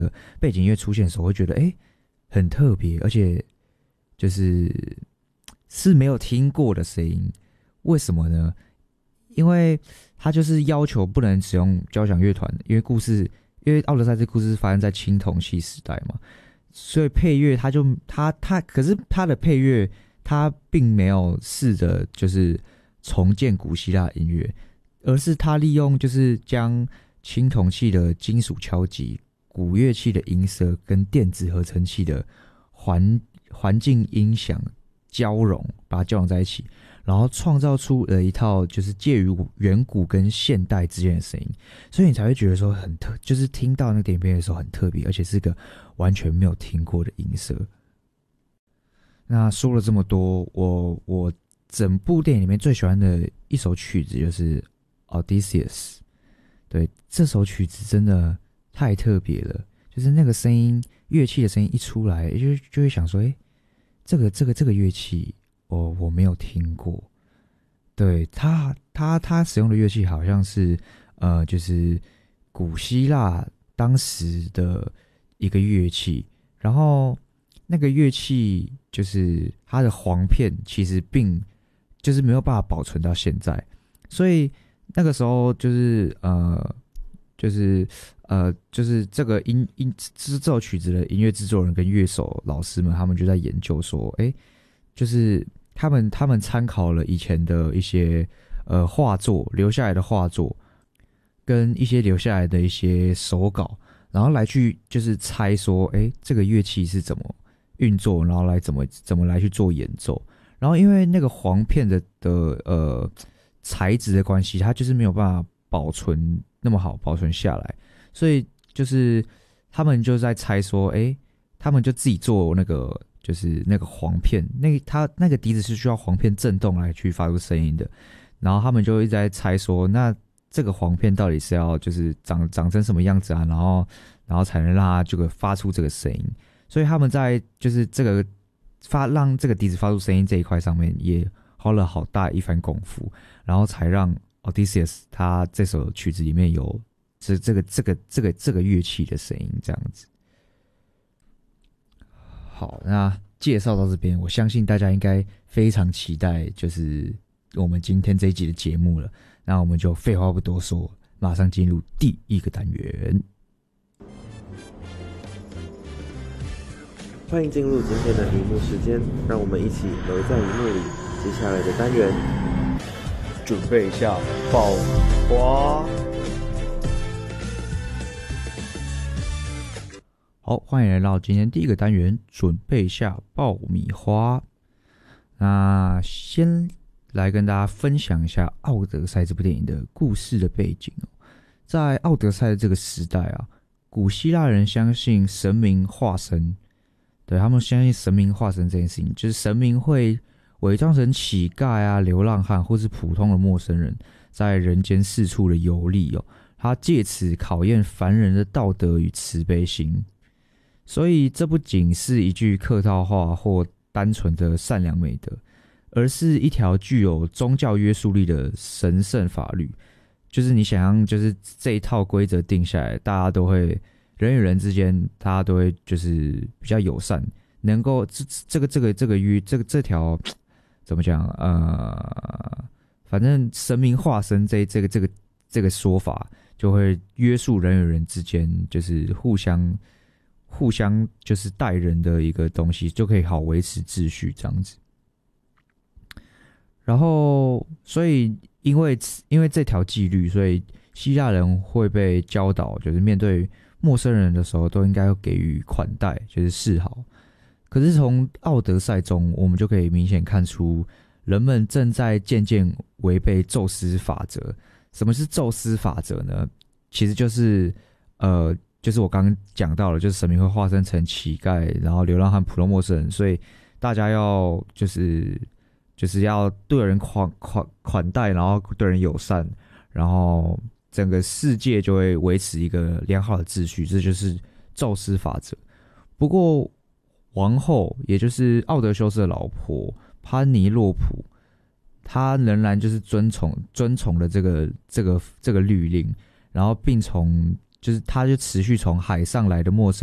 背景音乐出现的时候，会觉得很特别，而且是没有听过的声音。为什么呢？因为他就是要求不能使用交响乐团，因为奥德赛这故事是发生在青铜器时代嘛，所以配乐可是他的配乐他并没有试着就是重建古希腊音乐，而是他利用就是将青铜器的金属敲击、古乐器的音色跟电子合成器的环境音响把它交融在一起，然后创造出了一套就是介于远古跟现代之间的声音，所以你才会觉得说就是听到那个电影配乐的时候很特别，而且是个完全没有听过的音色。那说了这么多，我整部电影里面最喜欢的一首曲子就是Odysseus。对，这首曲子真的太特别了，就是那个声音，乐器的声音一出来，就会想说，这个乐器，我没有听过。对，他使用的乐器好像是就是古希腊当时的一个乐器，然后那个乐器就是它的簧片其实就是没有办法保存到现在，所以那个时候就是这个这首曲子的音乐制作人跟乐手老师们，他们就在研究说，就是他们参考了以前的一些画作留下来的画作，跟一些留下来的一些手稿，然后来去就是猜说，这个乐器是怎么运作，然后来怎么来去做演奏。然后因为那个簧片的材质的关系，它就是没有办法那么好保存下来，所以就是他们就在猜说，他们就自己做那个就是那个簧片，它那个笛子是需要簧片震动来去发出声音的，然后他们就一直在猜说，那这个簧片到底是要就是长成什么样子啊，然后才能让它这个发出这个声音，所以他们在就是这个让这个笛子发出声音这一块上面也花了好大一番功夫，然后才让 Odysseus 他这首曲子里面有这个乐器的声音这样子。好，那介绍到这边，我相信大家应该非常期待就是我们今天这一集的节目了。那我们就废话不多说，马上进入第一个单元。 欢迎进入今天的荧幕时间，让我们一起留在荧幕里。接下来的单元， 准备一下爆花。 好，欢迎来到今天第一个单元，准备一下爆米花。那先来跟大家分享一下《奥德赛》这部电影的故事的背景。在奥德赛的这个时代啊，古希腊人相信神明化身，对，他们相信神明化身这件事情，就是神明会伪装成乞丐啊、流浪汉或是普通的陌生人，在人间四处的游历哦，他借此考验凡人的道德与慈悲心。所以这不仅是一句客套话或单纯的善良美德，而是一条具有宗教约束力的神圣法律。就是你想象，就是这一套规则定下来，大家都会人与人之间，大家都会就是比较友善，能够这条怎么讲？反正神明化身这个说法，就会约束人与人之间，就是互相就是待人的一个东西，就可以好维持秩序这样子。然后，所以因为这条纪律，所以希腊人会被教导，就是面对陌生人的时候，都应该要给予款待，就是示好。可是从奥德赛中，我们就可以明显看出，人们正在渐渐违背宙斯法则。什么是宙斯法则呢？其实就是我刚刚讲到了，就是神明会化身成乞丐，然后流浪汉、普通陌生人，所以大家要就是要对人款待，然后对人友善，然后整个世界就会维持一个良好的秩序，这就是宙斯法则。不过王后，也就是奥德修斯的老婆潘尼洛普，她仍然就是遵从了这个律令，然后并从就是他就持续从海上来的陌生